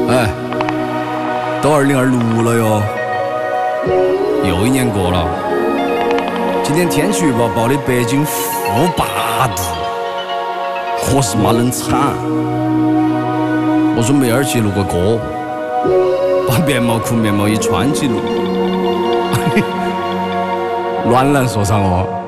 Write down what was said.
哎，都2026了哟，又一年过了。今天天气预报报的北京-8度，可是妈冷惨。我准备去录个歌，把棉毛裤、棉毛衣穿起录。暖男说唱哦。